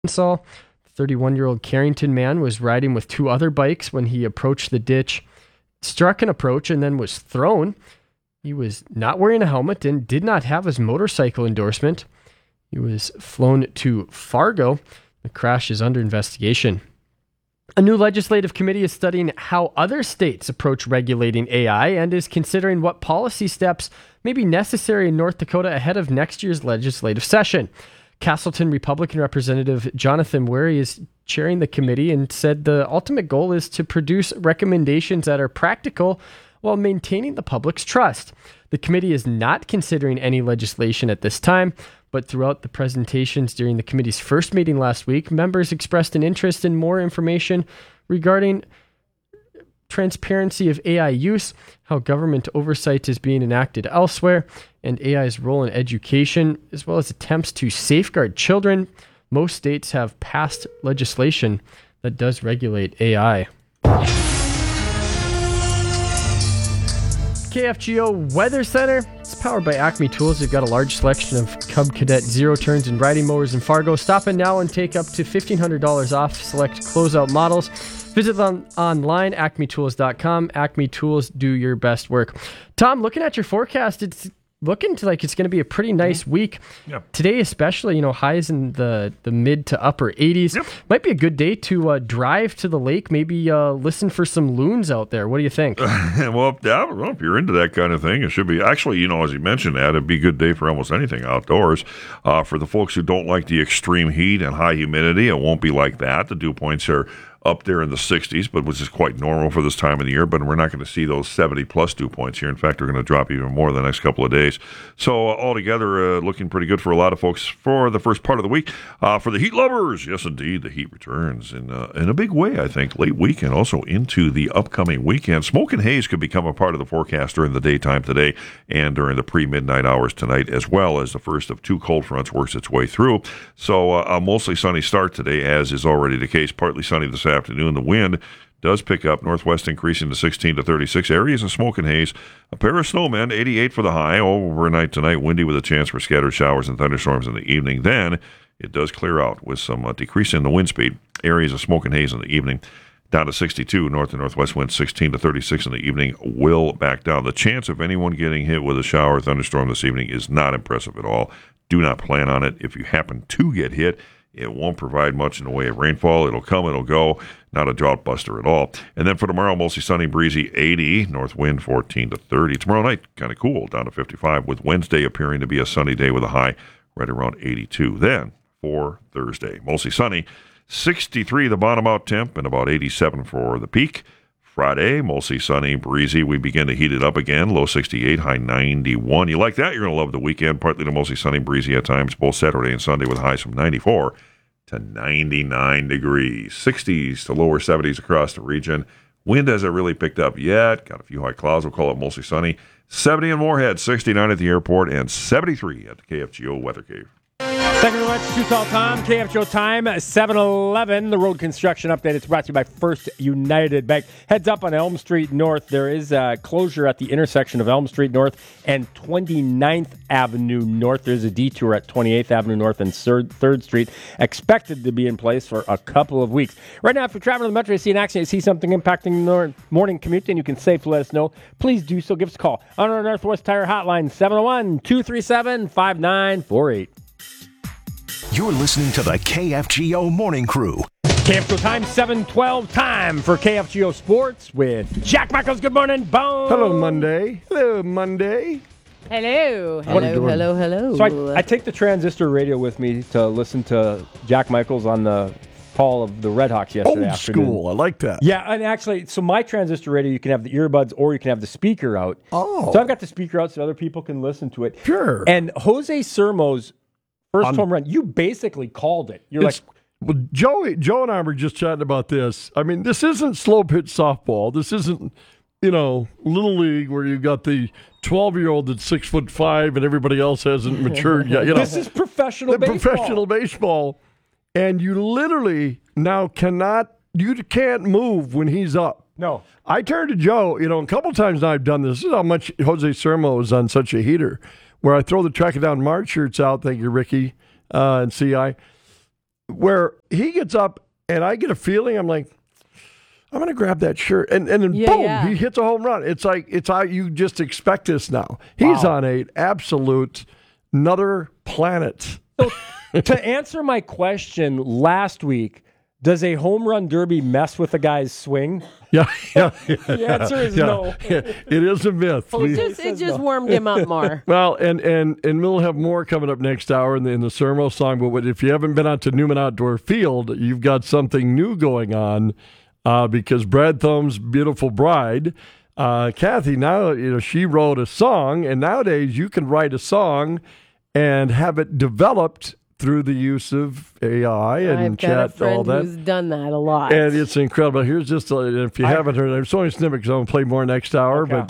Arkansas. The 31-year-old Carrington man was riding with two other bikes when he approached the ditch, struck an approach, and then was thrown. He was not wearing a helmet and did not have his motorcycle endorsement. He was flown to Fargo. The crash is under investigation. A new legislative committee is studying how other states approach regulating AI and is considering what policy steps may be necessary in North Dakota ahead of next year's legislative session. Castleton Republican Representative Jonathan Wary is chairing the committee and said the ultimate goal is to produce recommendations that are practical while maintaining the public's trust. The committee is not considering any legislation at this time, but throughout the presentations during the committee's first meeting last week, members expressed an interest in more information regarding transparency of AI use, how government oversight is being enacted elsewhere, and AI's role in education, as well as attempts to safeguard children. Most states have passed legislation that does regulate AI. KFGO Weather Center. It's powered by Acme Tools. They've got a large selection of Cub Cadet zero turns and riding mowers in Fargo. Stop in now and take up to $1,500 off select closeout models. Visit them online, acmetools.com. Acme Tools, do your best work. Tom, looking at your forecast, it's looking like it's going to be a pretty nice week. Yep. Today especially, highs in the mid to upper 80s. Yep. Might be a good day to drive to the lake, maybe listen for some loons out there. What do you think? Well, if you're into that kind of thing, it should be. Actually, as you mentioned that, it'd be a good day for almost anything outdoors. For the folks who don't like the extreme heat and high humidity, it won't be like that. The dew points are up there in the 60s, but which is quite normal for this time of the year. But we're not going to see those 70-plus dew points here. In fact, we're going to drop even more the next couple of days. So altogether, looking pretty good for a lot of folks for the first part of the week. For the heat lovers, yes, indeed, the heat returns in a big way, I think, late week and also into the upcoming weekend. Smoke and haze could become a part of the forecast during the daytime today and during the pre-midnight hours tonight, as well as the first of two cold fronts works its way through. So a mostly sunny start today, as is already the case. Partly sunny this afternoon. The wind does pick up, northwest increasing to 16 to 36. Areas of smoke and haze. A pair of snowmen, 88 for the high. Overnight tonight, windy with a chance for scattered showers and thunderstorms in the evening. Then it does clear out with some decrease in the wind speed. Areas of smoke and haze in the evening. Down to 62. North and northwest winds 16 to 36 in the evening will back down. The chance of anyone getting hit with a shower or thunderstorm this evening is not impressive at all. Do not plan on it. If you happen to get hit, it won't provide much in the way of rainfall. It'll come, it'll go. Not a drought buster at all. And then for tomorrow, mostly sunny, breezy, 80. North wind 14 to 30. Tomorrow night, kind of cool, down to 55, with Wednesday appearing to be a sunny day with a high right around 82. Then for Thursday, mostly sunny, 63 the bottom out temp and about 87 for the peak. Friday, mostly sunny, breezy. We begin to heat it up again. Low 68, high 91. You like that? You're going to love the weekend. Partly to mostly sunny, breezy at times, both Saturday and Sunday with highs from 94 to 99 degrees. 60s to lower 70s across the region. Wind hasn't really picked up yet. Got a few high clouds. We'll call it mostly sunny. 70 in Moorhead, 69 at the airport, and 73 at the KFGO Weather Cave. Thank you very much. Too Tall Tom, KFGO time, 7:11. The road construction update. It's brought to you by First United Bank. Heads up on Elm Street North. There is a closure at the intersection of Elm Street North and 29th Avenue North. There's a detour at 28th Avenue North and 3rd Street, expected to be in place for a couple of weeks. Right now, if you're traveling the metro, you see an accident, you see something impacting the morning commute, and you can safely let us know, please do so. Give us a call on our Northwest Tire Hotline, 701-237-5948. You're listening to the KFGO Morning Crew. KFGO time, 7:12. Time for KFGO Sports with Jack Michaels. Good morning, Bone. Hello, Monday. Hello, Monday. Hello. Hello. So I take the transistor radio with me to listen to Jack Michaels on the call of the Red Hawks yesterday afternoon. Old school. I like that. Yeah, and actually, so my transistor radio, you can have the earbuds or you can have the speaker out. Oh. So I've got the speaker out so other people can listen to it. Sure. And Jose Sermo's first home run, you basically called it. You're like, well, Joe and I were just chatting about this. I mean, this isn't slow pitch softball. This isn't, little league where you got the 12-year-old that's 6'5" and everybody else hasn't matured yet. This is professional baseball. Professional baseball, and you literally now can't move when he's up. No. I turned to Joe. A couple times now I've done this. This is how much Jose Sermo is on such a heater. Where I throw the Track It Down March shirts out, thank you, Ricky and CI. where he gets up and I get a feeling, I'm like, I'm going to grab that shirt. And then boom, he hits a home run. It's like, it's how you just expect this now. He's on an absolute another planet. So, to answer my question last week, does a home run derby mess with a guy's swing? Yeah. The answer is no. It is a myth. It just warmed him up more. Well, and we'll have more coming up next hour in the Sermo song. But if you haven't been out to Newman Outdoor Field, you've got something new going on because Brad Thumb's beautiful bride, Kathy, now she wrote a song, and nowadays you can write a song and have it developed through the use of AI and chat, I've got a friend all that. who's done that a lot. And it's incredible. Here's just, if you haven't heard, there's only a snippet because I'm going to play more next hour. Okay.